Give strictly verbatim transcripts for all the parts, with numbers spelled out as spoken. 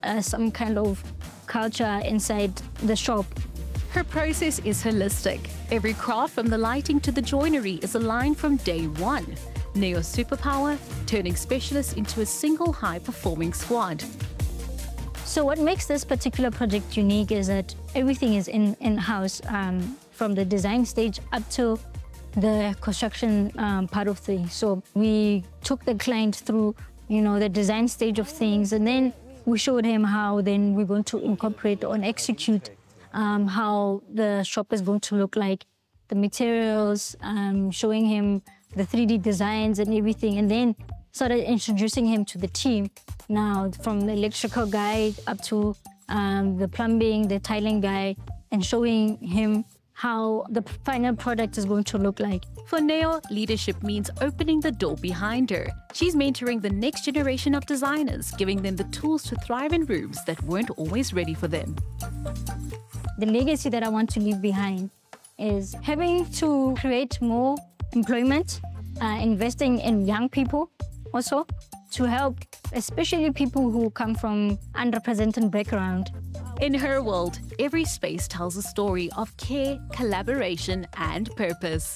uh, some kind of culture inside the shop. Her process is holistic. Every craft from the lighting to the joinery is aligned from day one. Neo's superpower, turning specialists into a single high-performing squad. So what makes this particular project unique is that everything is in, in-house, um, from the design stage up to the construction um, part of things. So we took the client through, you know, the design stage of things, and then we showed him how then we're going to incorporate and execute um, how the shop is going to look like, the materials, um, showing him the three D designs and everything, and then started introducing him to the team. Now, from the electrical guy up to um, the plumbing, the tiling guy, and showing him how the final product is going to look like. For Neo, leadership means opening the door behind her. She's mentoring the next generation of designers, giving them the tools to thrive in rooms that weren't always ready for them. The legacy that I want to leave behind is having to create more employment, uh, investing in young people also, to help especially people who come from underrepresented background. In her world, every space tells a story of care, collaboration, and purpose.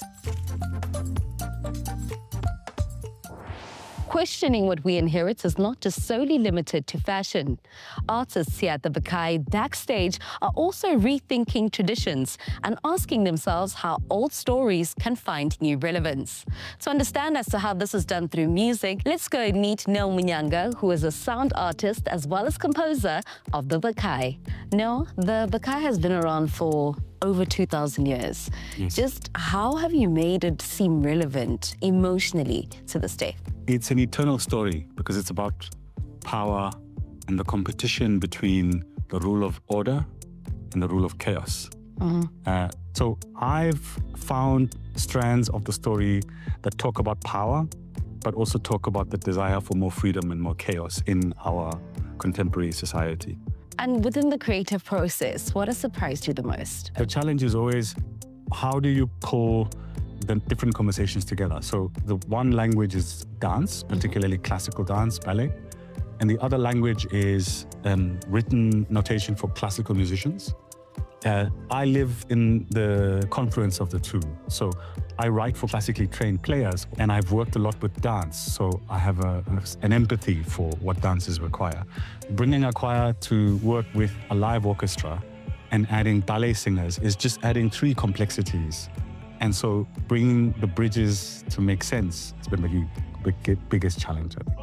Questioning what we inherit is not just solely limited to fashion. Artists here at the Bakai backstage are also rethinking traditions and asking themselves how old stories can find new relevance. To understand as to how this is done through music, let's go and meet Nel Munyanga, who is a sound artist as well as composer of the Bakai. Nel, the Bakai has been around for over two thousand years. Yes. Just how have you made it seem relevant emotionally to this day? It's an eternal story because it's about power and the competition between the rule of order and the rule of chaos. Mm-hmm. Uh, so I've found strands of the story that talk about power, but also talk about the desire for more freedom and more chaos in our contemporary society. And within the creative process, what has surprised you the most? The challenge is always, how do you pull the different conversations together? So the one language is dance, particularly classical dance, ballet. And the other language is um, written notation for classical musicians. Uh, I live in the confluence of the two. So I write for classically trained players, and I've worked a lot with dance. So I have a, an empathy for what dances require. Bringing a choir to work with a live orchestra and adding ballet singers is just adding three complexities. And so bringing the bridges to make sense has been the big, biggest challenge, I think.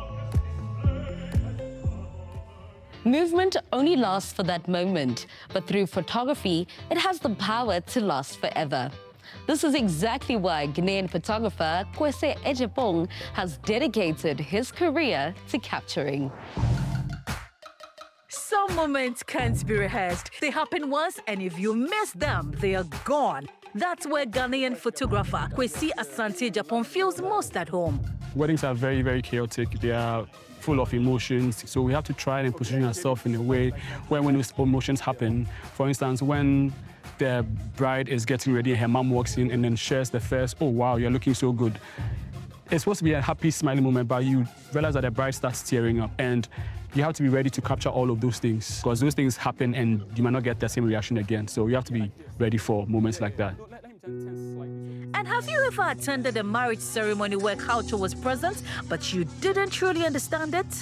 Movement only lasts for that moment, but through photography, it has the power to last forever. This is exactly why Ghanaian photographer Kwesi Ejepong has dedicated his career to capturing. Some moments can't be rehearsed. They happen once, and if you miss them, they are gone. That's where Ghanaian photographer Kwesi Asante Ejepong feels most at home. Weddings are very, very chaotic. They are full of emotions. So we have to try and position ourselves in a way where when those emotions happen, for instance, when the bride is getting ready and her mom walks in and then shares the first, oh, wow, you're looking so good. It's supposed to be a happy, smiling moment, but you realize that the bride starts tearing up, and you have to be ready to capture all of those things, because those things happen and you might not get the same reaction again. So you have to be ready for moments like that. And have you ever attended a marriage ceremony where culture was present, but you didn't truly understand it?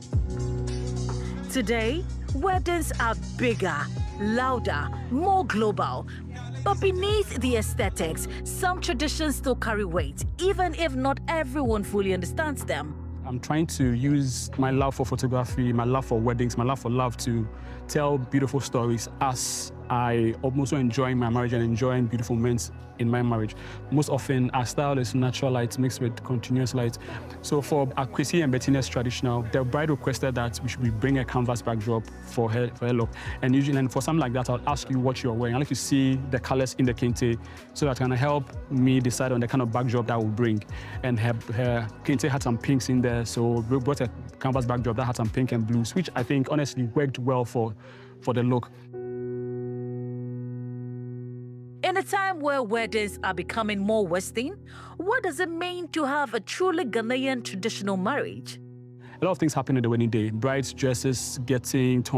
Today, weddings are bigger, louder, more global. But beneath the aesthetics, some traditions still carry weight, even if not everyone fully understands them. I'm trying to use my love for photography, my love for weddings, my love for love to tell beautiful stories as I also enjoy my marriage and enjoying beautiful moments in my marriage. Most often, our style is natural light mixed with continuous light. So for Kwesi and Bettina's traditional, the bride requested that we should bring a canvas backdrop for her, for her look. And usually, and for something like that, I'll ask you what you're wearing. I like to see the colors in the kente so that can help me decide on the kind of backdrop that I will bring. And her, her kente had some pinks in there, so we brought a canvas backdrop that had some pink and blues, which I think honestly worked well for, for the look. In a time where weddings are becoming more Western, what does it mean to have a truly Ghanaian traditional marriage? a lot of things happen on the wedding day. Bride's dresses getting torn